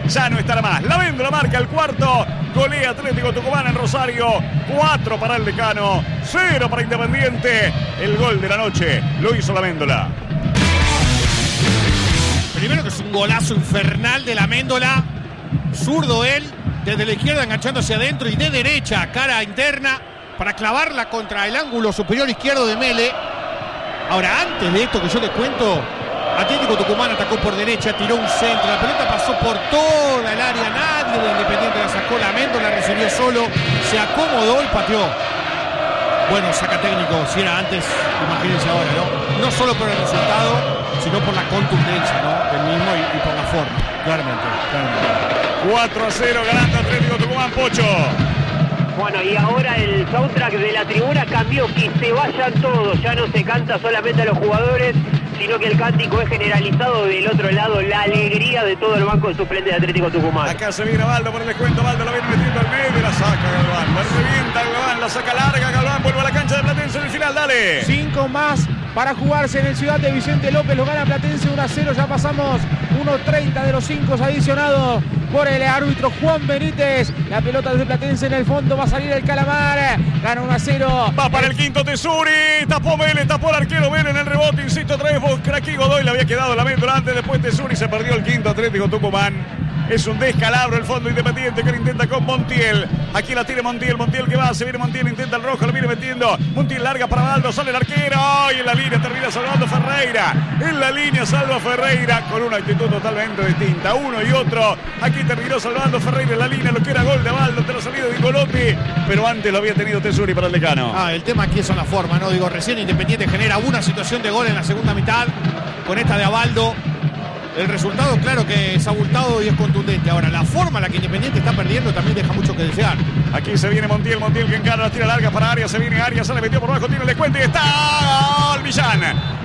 ya no estará más. La Méndola marca el cuarto. Golea Atlético Tucumán en Rosario. 4 para el Decano, 0 para Independiente. El gol de la noche lo hizo la Méndola. Primero que es un golazo infernal de la Méndola. Zurdo él, desde la izquierda enganchando hacia adentro y de derecha, cara interna, para clavarla contra el ángulo superior izquierdo de Mele. Ahora, antes de esto que yo les cuento, Atlético Tucumán atacó por derecha, tiró un centro, la pelota pasó por toda el área, nadie de Independiente la sacó, la Méndola recibió solo, se acomodó y pateó. Bueno, saca técnico, si era antes, imagínense ahora, ¿no? No solo por el resultado, sino por la contundencia, ¿no? Del mismo y por la forma, claramente. 4-0 ganando Atlético Tucumán, Pocho. Bueno, y ahora el soundtrack de la tribuna cambió, que se vayan todos, ya no se canta solamente a los jugadores, sino que el cántico es generalizado del otro lado, la alegría de todo el banco de suplentes de Atlético Tucumán. Acá se viene Baldo por el descuento, Baldo lo viene metiendo al medio y la saca Galván, la revienta Galván, la saca larga Galván, vuelve a la cancha de Platense en el final, dale. 5 más para jugarse en el Ciudad de Vicente López, lo gana Platense 1-0, ya pasamos 1.30 de los 5 adicionados por el árbitro Juan Benítez. La pelota desde Platense en el fondo, va a salir el Calamar, gana 1-0. Va para el quinto Tesuri, tapó Vélez, tapó el arquero Vélez en el rebote, insisto otra vez, Cracky Godoy le había quedado la Méndola antes, después Tesuri se perdió el quinto Atlético Tucumán. Es un descalabro el fondo Independiente que lo intenta con Montiel. Aquí la tiene Montiel que va, se viene Montiel, intenta el rojo, lo viene metiendo. Montiel larga para Baldo, sale el arquero y en la línea termina salvando Ferreira. En la línea salva Ferreira con una actitud totalmente distinta. Uno y otro. Aquí terminó salvando Ferreira en la línea, lo que era gol de Baldo ante la salida de Ingolotti. Pero antes lo había tenido Tesuri para el Decano. El tema aquí son las formas, ¿no? Digo, recién Independiente genera una situación de gol en la segunda mitad con esta de Abaldo. El resultado, claro que es abultado y es contundente. Ahora, la forma en la que Independiente está perdiendo también deja mucho que desear. Aquí se viene Montiel que encara, la tira larga para Arias, se viene Arias, se le metió por abajo, tiene el descuento y está gol Millán.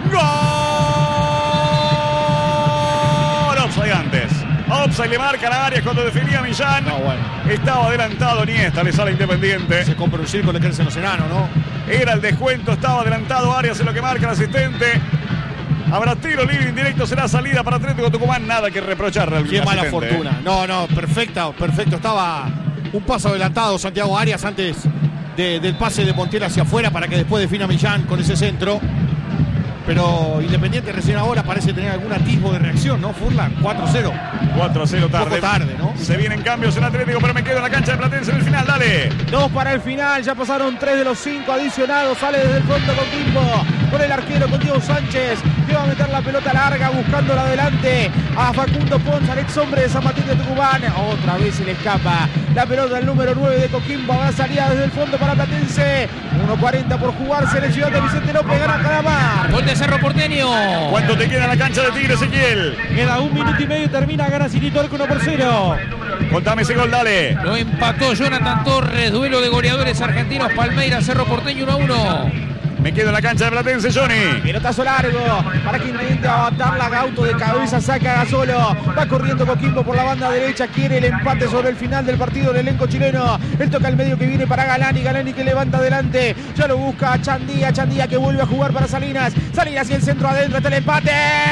Gol. Offside antes. Offside le marca a Arias cuando definía Millán. No, bueno. Estaba adelantado Niesta, le sale Independiente. Se compra un circo, le crecen los enanos, ¿no? Era el descuento, estaba adelantado Arias en lo que marca el asistente. Habrá tiro libre indirecto, será salida para Atlético Tucumán, nada que reprocharle al Qué mala asistente. fortuna. No, perfecto. Estaba un paso adelantado Santiago Arias antes del pase de Montiel hacia afuera para que después defina Millán con ese centro. Pero Independiente recién ahora parece tener algún atisbo de reacción, ¿no? Furlan, 4-0. 4-0 tarde. Un poco tarde, ¿no? Se vienen cambios en Atlético, pero me quedo en la cancha de Platense en el final, dale. 2 para el final, ya pasaron 3 de los 5 adicionados, sale desde el fondo con Quimbo, con el arquero, con Diego Sánchez, que va a meter la pelota larga, buscándola adelante a Facundo Ponza, el ex hombre de San Martín de Tucumán. Otra vez se le escapa la pelota del número 9 de Coquimbo, va a salir desde el fondo para Platense. 1.40 por jugarse en el Ciudad de Vicente López, gana Calamar. Gol de Cerro Porteño. ¿Cuánto te queda en la cancha de Tigre, Ezequiel? Queda 1 minuto y medio y termina, gana Cirito Arco 1-0. Contame ese gol, dale. Lo empató Jonathan Torres, duelo de goleadores argentinos, Palmeiras, Cerro Porteño 1-1. Me quedo en la cancha de Platense, Johnny. Pelotazo largo para que intente abatarla. Gauto de cabeza, saca a Gasolo. Va corriendo Coquimbo por la banda derecha. Quiere el empate sobre el final del partido del elenco chileno. Él toca el medio que viene para Galani. Galani que levanta adelante. Ya lo busca a Chandía. Chandía que vuelve a jugar para Salinas. Salinas y el centro adentro. Está el empate.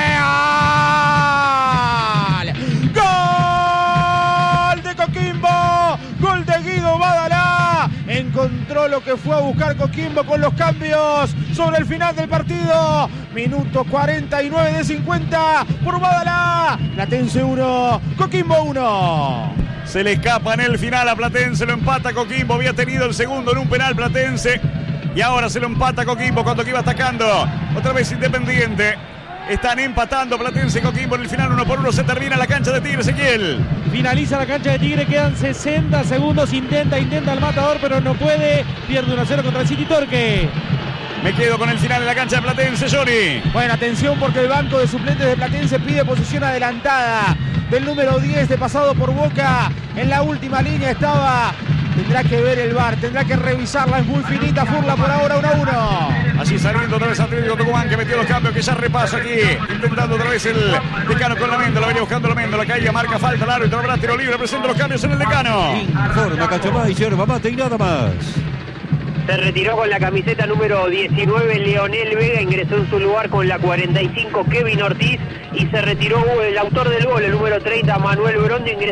¡Gol de Coquimbo! Gol de Guido Badalá. Encontró lo que fue a buscar Coquimbo con los cambios sobre el final del partido. Minuto 49 de 50 por Badalá. Platense 1, Coquimbo 1. Se le escapa en el final a Platense, lo empata Coquimbo. Había tenido el segundo en un penal Platense y ahora se lo empata Coquimbo cuando que iba atacando. Otra vez Independiente. Están empatando Platense y Coquimbo en el final, 1-1. Se termina la cancha de Tigre, Ezequiel. Finaliza la cancha de Tigre, quedan 60 segundos. Intenta el matador, pero no puede. Pierde 1-0 contra el City Torque. Me quedo con el final en la cancha de Platense, Johnny. Bueno, atención porque el banco de suplentes de Platense pide posición adelantada del número 10 de pasado por Boca. En la última línea estaba. Tendrá que ver el VAR, tendrá que revisarla, es muy finita. Furla por ahora 1-1. Allí saliendo otra vez Atlético Tucumán, que metió los cambios, que ya repasa aquí. Intentando otra vez el Decano con la Méndola, venía buscando la Méndola, caía, marca falta, el árbitro, habrá tiro libre, presenta los cambios en el Decano. Informa Cachamás y yerba mate y nada más. Se retiró con la camiseta número 19 Leonel Vega, ingresó en su lugar con la 45 Kevin Ortiz y se retiró el autor del gol, el número 30 Manuel Brondo, ingresó